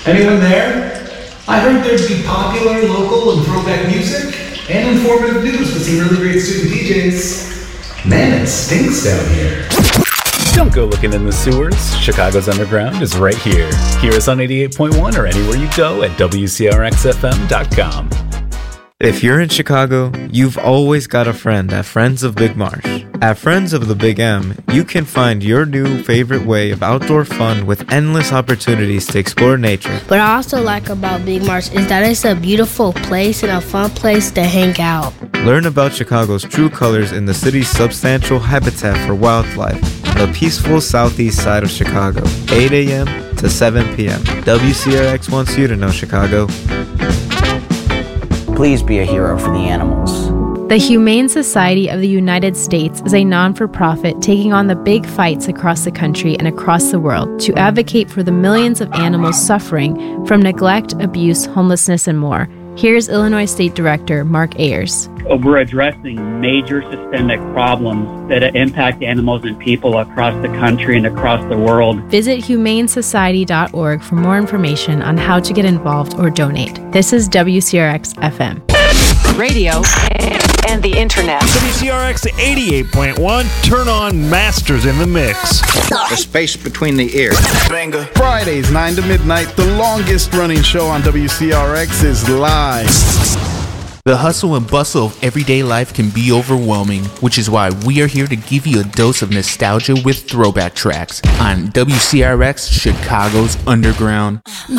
Anyone there? I heard there'd be popular, local, and throwback music, and informative news with some really great student DJs. Man, it stinks down here. Don't go looking in the sewers. Chicago's Underground is right here. Hear us on 88.1 or anywhere you go at WCRXFM.com. If you're in Chicago, you've always got a friend at Friends of Big Marsh. At Friends of the Big M, you can find your new favorite way of outdoor fun with endless opportunities to explore nature. What I also like about Big Marsh is that it's a beautiful place and a fun place to hang out. Learn about Chicago's true colors in the city's substantial habitat for wildlife on the peaceful southeast side of Chicago, 8 a.m. to 7 p.m. WCRX wants you to know Chicago. Please be a hero for the animals. The Humane Society of the United States is a non-for-profit taking on the big fights across the country and across the world to advocate for the millions of animals suffering from neglect, abuse, homelessness, and more. Here's Illinois State Director Mark Ayers. We're addressing major systemic problems that impact animals and people across the country and across the world. Visit humanesociety.org for more information on how to get involved or donate. This is WCRX FM. Radio and the internet. WCRX 88.1, turn on Masters in the Mix. The space between the ears. Banger. Fridays, 9 to midnight, the longest running show on WCRX is live. The hustle and bustle of everyday life can be overwhelming, which is why we are here to give you a dose of nostalgia with throwback tracks on WCRX Chicago's Underground.